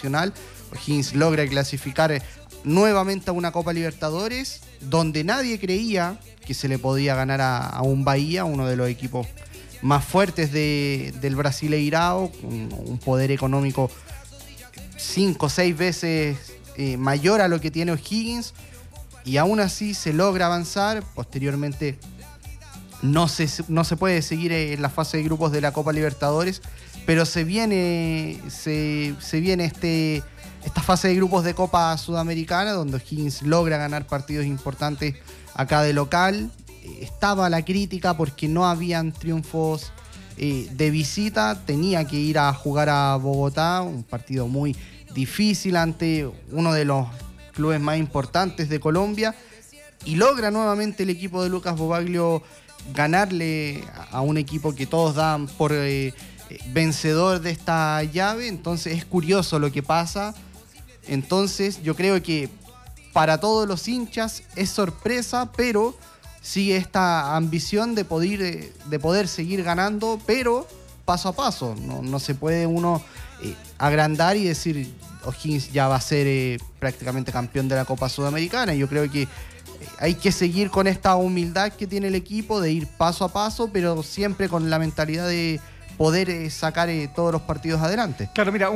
internacional. O'Higgins logra clasificar nuevamente a una Copa Libertadores, donde nadie creía que se le podía ganar a un Bahía, uno de los equipos más fuertes del Brasileirao, con un poder económico 5 o 6 veces mayor a lo que tiene O'Higgins, y aún así se logra avanzar. Posteriormente no se puede seguir en la fase de grupos de la Copa Libertadores, pero se viene esta fase de grupos de Copa Sudamericana, donde O'Higgins logra ganar partidos importantes acá de local. Estaba la crítica porque no habían triunfos de visita, tenía que ir a jugar a Bogotá, un partido muy difícil ante uno de los clubes más importantes de Colombia, y logra nuevamente el equipo de Lucas Bobaglio ganarle a un equipo que todos dan por vencedor de esta llave. Entonces es curioso lo que pasa. Entonces yo creo que para todos los hinchas es sorpresa, pero sigue esta ambición de poder seguir ganando, pero paso a paso. No se puede uno agrandar y decir O'Higgins ya va a ser prácticamente campeón de la Copa Sudamericana. Yo creo que hay que seguir con esta humildad que tiene el equipo, de ir paso a paso, pero siempre con la mentalidad de poder sacar todos los partidos adelante. Claro, mira,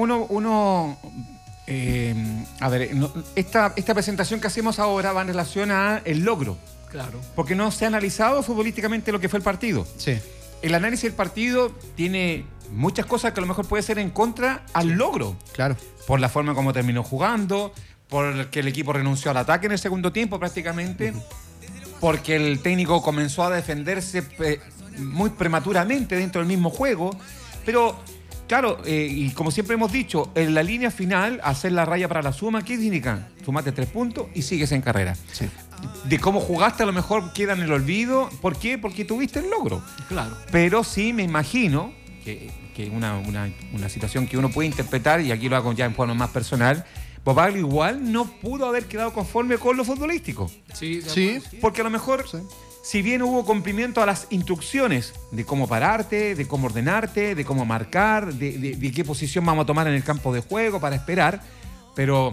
esta presentación que hacemos ahora va en relación a el logro. Claro. Porque no se ha analizado futbolísticamente lo que fue el partido. Sí. El análisis del partido tiene muchas cosas que a lo mejor puede ser en contra al logro. Claro. Por la forma como terminó jugando, porque el equipo renunció al ataque en el segundo tiempo prácticamente, porque el técnico comenzó a defenderse muy prematuramente dentro del mismo juego. Pero, claro, y como siempre hemos dicho, en la línea final, hacer la raya para la suma, ¿qué significa? Sumate 3 puntos y sigues en carrera. Sí. De cómo jugaste a lo mejor queda en el olvido. ¿Por qué? Porque tuviste el logro. Claro. Pero sí me imagino que una situación que uno puede interpretar, y aquí lo hago ya en forma más personal, Bobaglio igual no pudo haber quedado conforme con lo futbolístico. Sí, Sí. Porque a lo mejor, Sí. si bien hubo cumplimiento a las instrucciones de cómo pararte, de cómo ordenarte, de cómo marcar, de qué posición vamos a tomar en el campo de juego para esperar, pero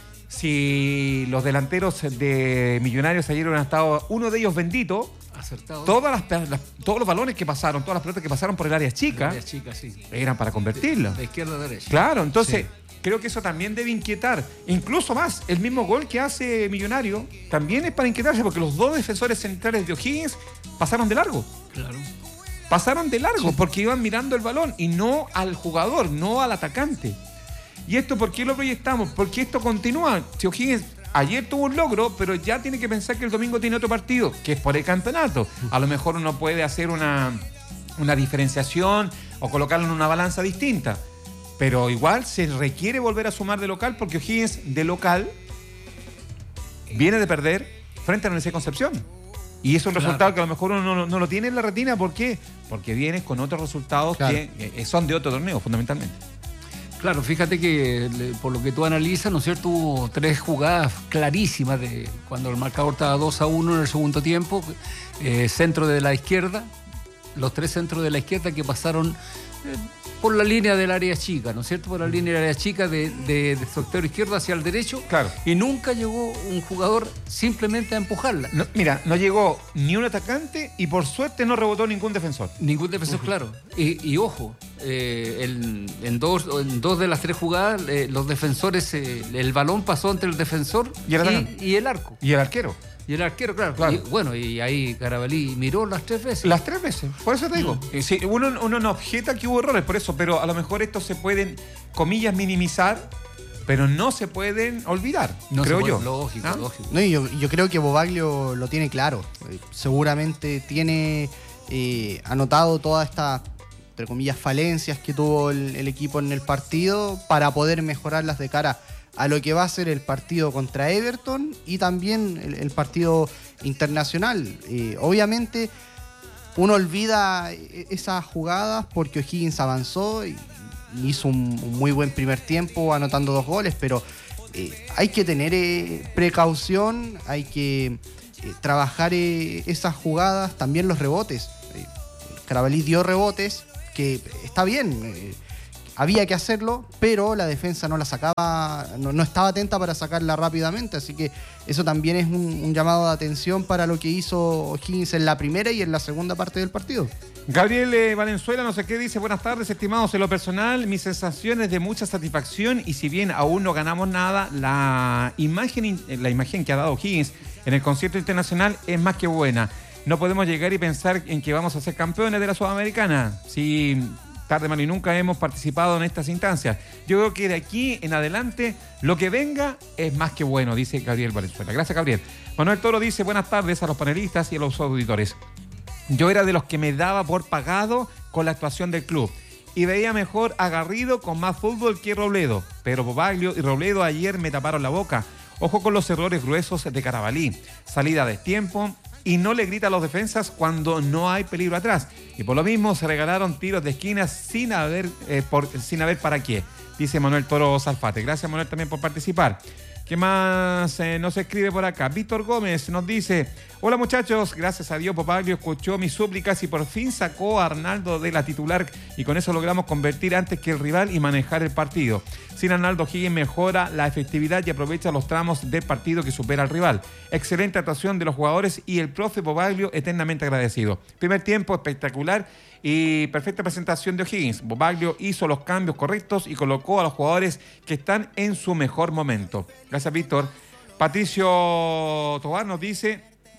si los delanteros de Millonarios ayer hubieran estado, uno de ellos bendito, acertado. todos los balones que pasaron, todas las pelotas que pasaron por el área chica, Sí. eran para convertirlos. De izquierda a derecha. Claro, entonces Sí. creo que eso también debe inquietar. Incluso más, el mismo gol que hace Millonario también es para inquietarse, porque los dos defensores centrales de O'Higgins pasaron de largo. Claro. Pasaron de largo porque iban mirando el balón y no al jugador, no al atacante. ¿Y esto por qué lo proyectamos? Porque esto continúa. Si O'Higgins ayer tuvo un logro, pero ya tiene que pensar que el domingo tiene otro partido, que es por el campeonato. A lo mejor uno puede hacer una diferenciación o colocarlo en una balanza distinta. Pero igual se requiere volver a sumar de local, porque O'Higgins de local viene de perder frente a la Universidad de Concepción. Y es un resultado que a lo mejor uno no lo tiene en la retina. ¿Por qué? Porque vienes con otros resultados que son de otro torneo, fundamentalmente. Claro, fíjate que por lo que tú analizas, ¿no es cierto? Hubo 3 jugadas clarísimas de cuando el marcador estaba 2-1 en el segundo tiempo. Centro de la izquierda, los 3 centros de la izquierda que pasaron por la línea del área chica, ¿no es cierto? Por la línea del área chica de su exterior izquierdo hacia el derecho. Claro. Y nunca llegó un jugador simplemente a empujarla. No, mira, no llegó ni un atacante y por suerte no rebotó ningún defensor. Ningún defensor, claro. Y ojo, en dos de las 3 jugadas, los defensores, el balón pasó entre el defensor y el arco. Y el arquero. Y el arquero, claro. Claro. Y ahí Carabalí miró las 3 veces. Las 3 veces, por eso te digo. Sí, uno no objeta que hubo errores, por eso, pero a lo mejor estos se pueden, comillas, minimizar, pero no se pueden olvidar, No creo se puede, yo. Lógico, ¿Ah? lógico. No, y yo creo que Bobaglio lo tiene claro. Seguramente tiene anotado todas estas, entre comillas, falencias que tuvo el equipo en el partido para poder mejorarlas de cara a lo que va a ser el partido contra Everton y también el partido internacional. Obviamente uno olvida esas jugadas porque O'Higgins avanzó y hizo un muy buen primer tiempo anotando 2 goles, pero hay que tener precaución, hay que trabajar esas jugadas, también los rebotes. Carabalí dio rebotes, que está bien, había que hacerlo, pero la defensa no la sacaba, no estaba atenta para sacarla rápidamente, así que eso también es un llamado de atención para lo que hizo O'Higgins en la primera y en la segunda parte del partido. Gabriel Valenzuela, no sé qué, dice: buenas tardes, estimados. En lo personal, mis sensaciones de mucha satisfacción, y si bien aún no ganamos nada, la imagen que ha dado O'Higgins en el concierto internacional es más que buena. No podemos llegar y pensar en que vamos a ser campeones de la Sudamericana. Si tarde, mal y nunca hemos participado en estas instancias. Yo creo que de aquí en adelante lo que venga es más que bueno, dice Gabriel Valenzuela. Gracias, Gabriel. Manuel Toro dice: buenas tardes a los panelistas y a los auditores. Yo era de los que me daba por pagado con la actuación del club y veía mejor a Garrido con más fútbol que Robledo, pero Bobaglio y Robledo ayer me taparon la boca. Ojo con los errores gruesos de Carabalí, salida a destiempo y no le grita a los defensas cuando no hay peligro atrás. Y por lo mismo se regalaron tiros de esquina sin haber para qué, dice Manuel Toro Salfate. Gracias, Manuel, también por participar. ¿Qué más nos escribe por acá? Víctor Gómez nos dice: hola muchachos, gracias a Dios Bobaglio escuchó mis súplicas y por fin sacó a Arnaldo de la titular y con eso logramos convertir antes que el rival y manejar el partido. Sin Arnaldo, Higgins mejora la efectividad y aprovecha los tramos del partido que supera al rival. Excelente actuación de los jugadores y el profe Bobaglio eternamente agradecido. Primer tiempo espectacular y perfecta presentación de O'Higgins. Bobaglio hizo los cambios correctos y colocó a los jugadores que están en su mejor momento. Gracias, Víctor. Patricio Tobar nos dice: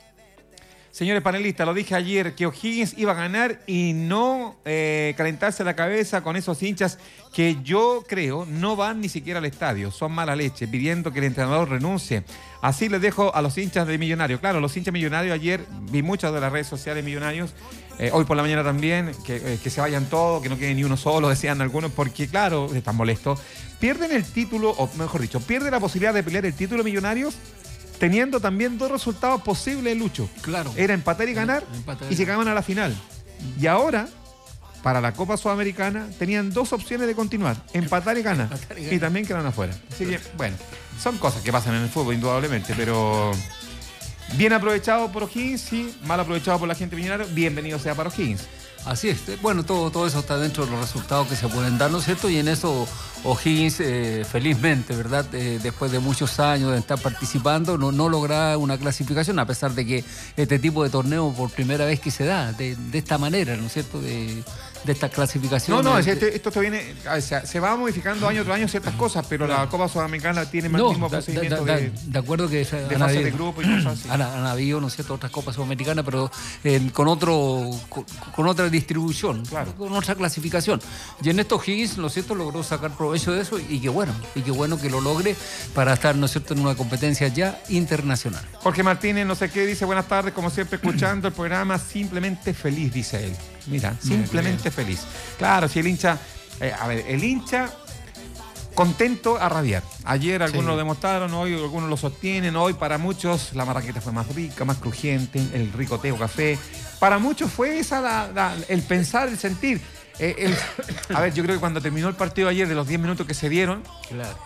señores panelistas, lo dije ayer, que O'Higgins iba a ganar y no calentarse la cabeza con esos hinchas que yo creo no van ni siquiera al estadio. Son mala leche, pidiendo que el entrenador renuncie. Así les dejo a los hinchas de Millonarios. Claro, los hinchas Millonarios, ayer vi muchas de las redes sociales Millonarios, hoy por la mañana también, que se vayan todos, que no quede ni uno solo, decían algunos, porque claro, están molestos. Pierden el título, o mejor dicho, pierden la posibilidad de pelear el título Millonarios, teniendo también dos resultados posibles, Lucho. Claro. Era empatar y ganar, y llegaban a la final. Y ahora, para la Copa Sudamericana, tenían dos opciones de continuar: empatar y ganar. Y también quedaron afuera. Así que, bueno, son cosas que pasan en el fútbol, indudablemente, pero bien aprovechado por O'Higgins, sí, mal aprovechado por la gente Millonario, bienvenido sea para O'Higgins. Así es, bueno, todo eso está dentro de los resultados que se pueden dar, ¿no es cierto? Y en eso O'Higgins, felizmente, ¿verdad? Después de muchos años de estar participando, no logra una clasificación, a pesar de que este tipo de torneo por primera vez que se da, de esta manera, ¿no es cierto? De estas clasificaciones. No, esto te viene, se va modificando año tras año ciertas cosas, pero la Copa Sudamericana tiene el mismo procedimiento de acuerdo que de fase de grupo y cosas así. Han habido, ¿no es cierto?, otras Copas Sudamericanas, pero con otra distribución, claro, con otra clasificación. Y en esto Higgins, ¿no es cierto?, logró sacar provecho de eso y qué bueno que lo logre para estar, ¿no es cierto?, en una competencia ya internacional. Jorge Martínez, no sé qué, dice: buenas tardes, como siempre escuchando el programa, simplemente feliz, dice él. Mira, simplemente feliz. Claro, si el hincha, el hincha contento a rabiar. Ayer algunos lo demostraron, hoy algunos lo sostienen, hoy para muchos la marraqueta fue más rica, más crujiente, el rico té o café. Para muchos fue esa el pensar, el sentir. A ver, yo creo que cuando terminó el partido ayer, de los 10 minutos que se dieron, claro,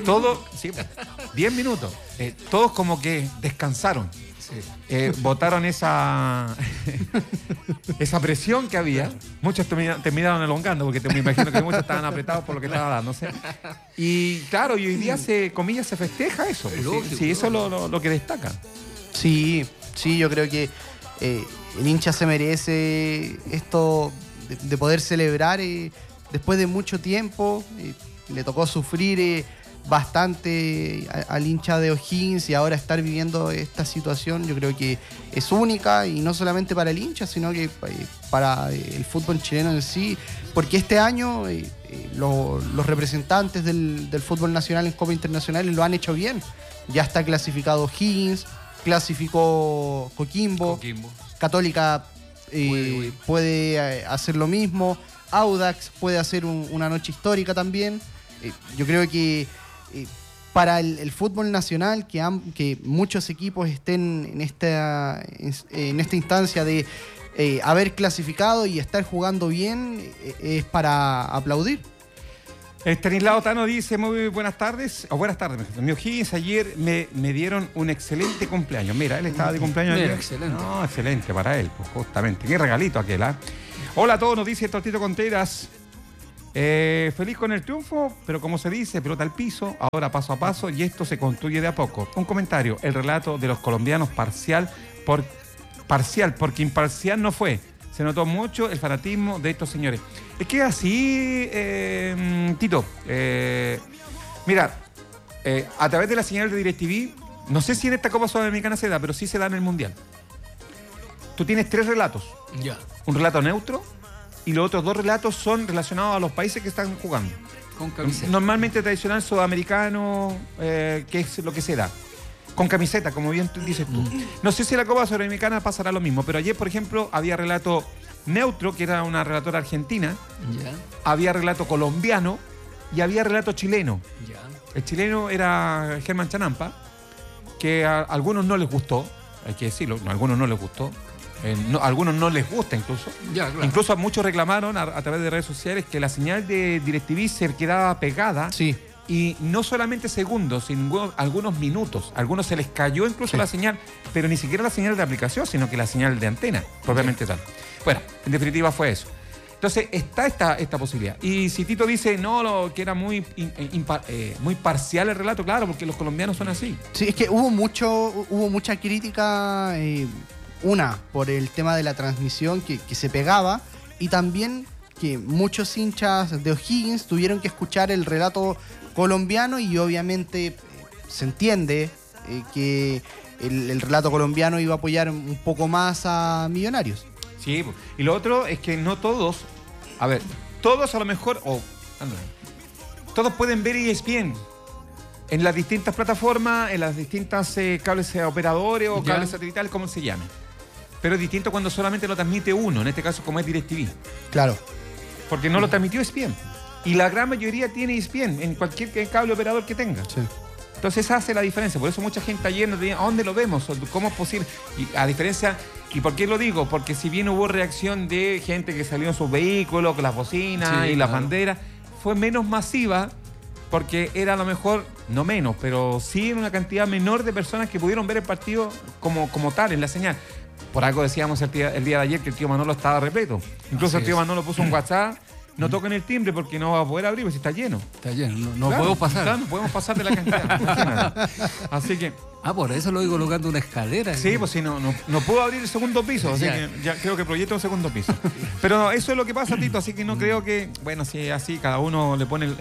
10 minutos, todos como que descansaron. Botaron esa presión que había. Muchos terminaron elongando, porque me imagino que muchos estaban apretados por lo que estaba dándose. Y claro, y hoy día se festeja eso. Sí, eso es lo que destaca. Sí, yo creo que el hincha se merece esto de poder celebrar después de mucho tiempo. Le tocó sufrir bastante al hincha de O'Higgins y ahora estar viviendo esta situación, yo creo que es única, y no solamente para el hincha, sino que para el fútbol chileno en sí, porque este año los representantes del fútbol nacional en Copa Internacional lo han hecho bien. Ya está clasificado O'Higgins, clasificó Coquimbo. Católica puede hacer lo mismo, Audax puede hacer una noche histórica también. Yo creo que para el fútbol nacional, que muchos equipos estén en esta instancia de haber clasificado y estar jugando bien, es para aplaudir. Estanislao Tano dice: muy buenas tardes, mi O'Higgins ayer me dieron un excelente cumpleaños. Mira, él estaba de cumpleaños ayer. Excelente. No, excelente para él, pues justamente. Qué regalito aquel, ¿ah? Hola a todos, nos dice Tortito Contreras. Feliz con el triunfo, pero como se dice, pelota al piso, ahora paso a paso, y esto se construye de a poco. Un comentario, el relato de los colombianos parcial, porque imparcial no fue. Se notó mucho el fanatismo de estos señores. Es que así, Tito, mira, a través de la señal de DirecTV, no sé si en esta Copa Sudamericana se da, pero sí se da en el Mundial. Tú tienes 3 relatos. Ya. Un relato neutro, y los otros 2 relatos son relacionados a los países que están jugando. Con camiseta. Normalmente tradicional sudamericano, que es lo que se da. Con camiseta, como bien tú dices tú. No sé si en la Copa Sudamericana pasará lo mismo, pero ayer, por ejemplo, había relato neutro, que era una relatora argentina. Ya. Había relato colombiano y había relato chileno. Ya. El chileno era Germán Chanampa, que a algunos no les gustó, hay que decirlo, a algunos no les gustó. A algunos no les gusta incluso. Ya, claro. Incluso muchos reclamaron a través de redes sociales que la señal de DirecTV se quedaba pegada. Sí. Y no solamente segundos, sino algunos minutos. A algunos se les cayó incluso la señal, pero ni siquiera la señal de aplicación, sino que la señal de antena, propiamente tal. Bueno, en definitiva fue eso. Entonces está esta posibilidad. Y si Tito dice que era muy parcial el relato, claro, porque los colombianos son así. Sí, es que hubo mucha crítica, una, por el tema de la transmisión que se pegaba, y también que muchos hinchas de O'Higgins tuvieron que escuchar el relato colombiano, y obviamente se entiende que el relato colombiano iba a apoyar un poco más a Millonarios. Sí, y lo otro es que no todos, todos a lo mejor, todos pueden ver ESPN en las distintas plataformas, en las distintas cables operadores o cables satelitales, como se llame. Pero es distinto cuando solamente lo transmite uno, en este caso como es DirecTV. Claro. Porque no lo transmitió ESPN. Y la gran mayoría tiene ESPN en cualquier cable operador que tenga. Sí. Entonces esa hace la diferencia. Por eso mucha gente ayer nos decía, ¿a dónde lo vemos? ¿Cómo es posible? Y a diferencia, ¿y por qué lo digo? Porque si bien hubo reacción de gente que salió en sus vehículos, con las bocinas y las banderas, fue menos masiva, porque era a lo mejor, no menos, pero sí en una cantidad menor de personas que pudieron ver el partido como tal, en la señal. Por algo decíamos el día de ayer que el tío Manolo estaba repleto. Incluso el tío Manolo puso un WhatsApp: no toquen el timbre porque no va a poder abrir, porque está lleno. Está lleno, no Claro, podemos pasar. Claro, no podemos pasar de la cantidad. Imagínate. Así que, Por eso lo digo colocando una escalera. sí, pues sí, no puedo abrir el segundo piso, así que ya creo que proyecto un segundo piso. Pero no, eso es lo que pasa, Tito, así que no creo que, bueno, si así cada uno le pone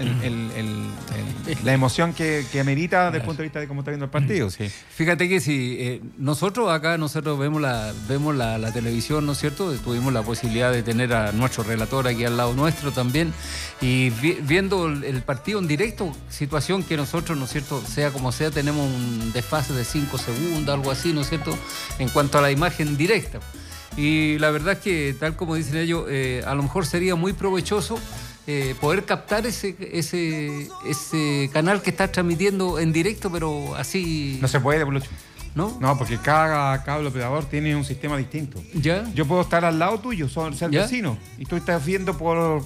la emoción que amerita desde el punto de vista de cómo está viendo el partido. Sí. Fíjate que si nosotros vemos la televisión, ¿no es cierto? Tuvimos la posibilidad de tener a nuestro relator aquí al lado nuestro también, y viendo el partido en directo, situación que nosotros, ¿no es cierto?, sea como sea, tenemos un desfase de 5 segundos, algo así, ¿no es cierto?, en cuanto a la imagen directa. Y la verdad es que, tal como dicen ellos, a lo mejor sería muy provechoso poder captar ese canal que está transmitiendo en directo, pero así... No se puede, Lucho. ¿No? No, porque cada cable operador tiene un sistema distinto. ¿Ya? Yo puedo estar al lado tuyo, ser vecino, y tú estás viendo por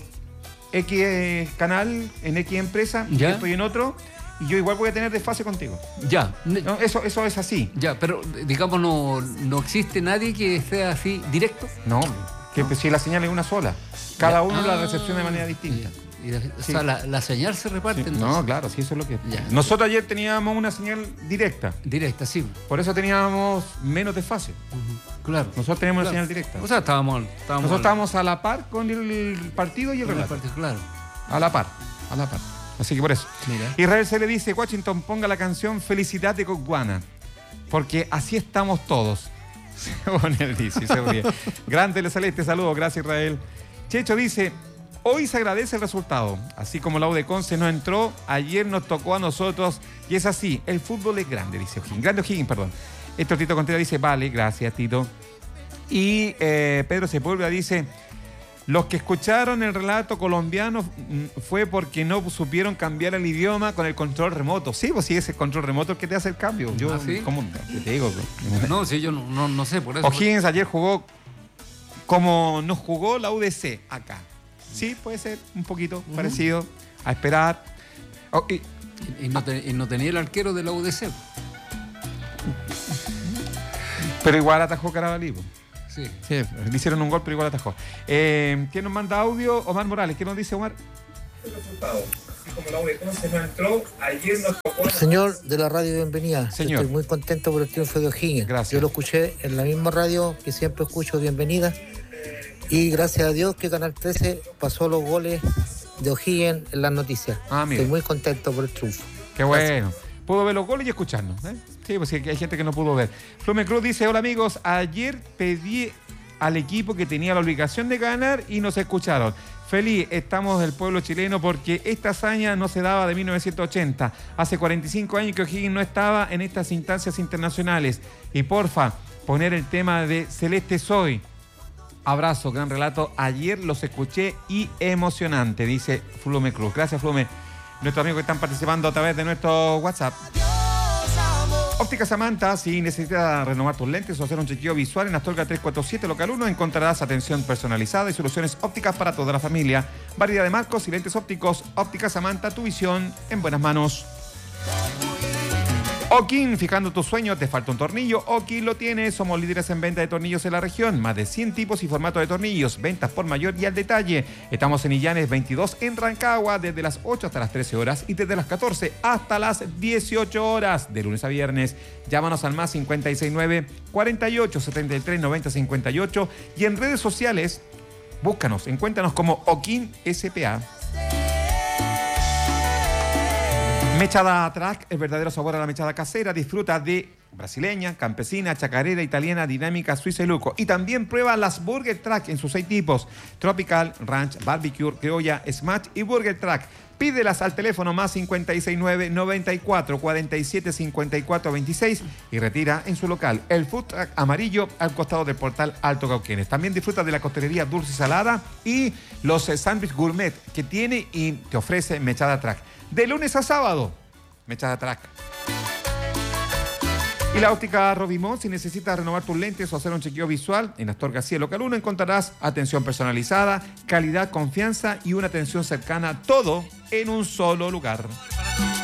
X canal, en X empresa, y yo estoy en otro, y yo igual voy a tener desfase contigo. Ya. No, eso es así. Ya, pero digamos no existe nadie que esté así directo. No, que si la señal es una sola. Cada uno la recepciona de manera distinta. O sea, la señal se reparte, Sí. entonces. No, claro, sí, eso es lo que... Ya. Nosotros ayer teníamos una señal directa. Directa, sí. Por eso teníamos menos desfase. Claro. Nosotros teníamos una señal directa. O sea, nosotros estábamos a la par con el partido y el relato. Claro. A la par. Así que por eso. Mira. Israel se le dice: Washington, ponga la canción Felicidad de Cocuana, porque así estamos todos. Él dice, se ríe. Grande Le Celeste, saludos, gracias Israel. Checho dice: hoy se agradece el resultado, así como la U de Conce no entró, ayer nos tocó a nosotros, y es así, el fútbol es grande, dice O'Higgins. Grande O'Higgins, perdón. Esto Tito Contreras dice: vale, gracias Tito. Y Pedro Sepúlveda dice: los que escucharon el relato colombiano fue porque no supieron cambiar el idioma con el control remoto. Sí, pues sí, es el control remoto el que te hace el cambio. Yo, ¿sí? ¿cómo te digo? No, sí, yo no sé, por eso. O'Higgins ayer jugó como nos jugó la UDC acá. Sí, puede ser un poquito parecido, a esperar. Y no tenía el arquero de la UDC. Pero igual atajó Carabalí. Sí. Sí, le hicieron un gol, pero igual atajó. ¿Quién nos manda audio? Omar Morales. ¿Qué nos dice Omar? Señor de la radio, bienvenida. Señor. Estoy muy contento por el triunfo de O'Higgins. Gracias. Yo lo escuché en la misma radio que siempre escucho, bienvenida. Y gracias a Dios que Canal 13 pasó los goles de O'Higgins en las noticias. Ah, mira. Estoy muy contento por el triunfo. Qué bueno. Pudo ver los goles y escucharnos, ¿eh? Sí, pues sí, hay gente que no pudo ver. Flume Cruz dice, hola amigos, ayer pedí al equipo que tenía la obligación de ganar y nos escucharon. Feliz estamos del pueblo chileno porque esta hazaña no se daba de 1980. Hace 45 años que O'Higgins no estaba en estas instancias internacionales. Y porfa, poner el tema de Celeste Soy. Abrazo, gran relato. Ayer los escuché y emocionante, dice Flume Cruz. Gracias, Flume. Nuestros amigos que están participando a través de nuestro WhatsApp. Óptica Samantha, si necesitas renovar tus lentes o hacer un chequeo visual en Astorga 347, local 1, encontrarás atención personalizada y soluciones ópticas para toda la familia. Variedad de marcos y lentes ópticos. Óptica Samantha, tu visión en buenas manos. Okin, fijando tu sueño, te falta un tornillo. Okin lo tiene. Somos líderes en venta de tornillos en la región. Más de 100 tipos y formatos de tornillos. Ventas por mayor y al detalle. Estamos en Illanes 22 en Rancagua desde las 8 hasta las 13 horas y desde las 14 hasta las 18 horas de lunes a viernes. Llámanos al más 569 48 73 90 58 y en redes sociales búscanos, encuéntranos como Okin SPA. Mechada Track, el verdadero sabor a la mechada casera. Disfruta de brasileña, campesina, chacarera, italiana, dinámica, suiza y luco. Y también prueba las Burger Track en sus 6 tipos: Tropical, Ranch, Barbecue, Criolla, Smash y Burger Track. Pídelas al teléfono más 569 94 47 54 26 y retira en su local. El Food Truck amarillo al costado del portal Alto Cauquenes. También disfruta de la costelería dulce y salada y los sándwiches gourmet que tiene y te ofrece Mechada Track. De lunes a sábado, Mechada Track. Y la óptica Robimón, si necesitas renovar tus lentes o hacer un chequeo visual, en Astorga Cielo local 1 encontrarás atención personalizada, calidad, confianza y una atención cercana, todo en un solo lugar.